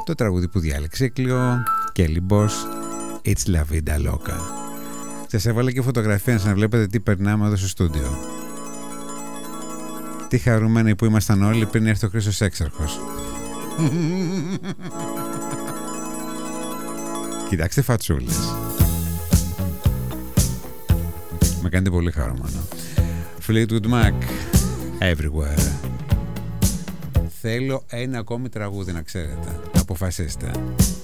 Το τραγούδι που διάλεξε Κλειό και Boss, It's La Vida Loca. Σας έβαλα και φωτογραφία να βλέπετε τι περνάμε εδώ στο στούντιο. Τι χαρούμενοι που ήμασταν όλοι πριν έρθει ο Χρήστος Έξαρχος. Κοιτάξτε φατσούλες. Με κάνετε πολύ χαρούμενο. Fleetwood Mac, Everywhere. Θέλω ένα ακόμη τραγούδι να ξέρετε. Αποφασίστε.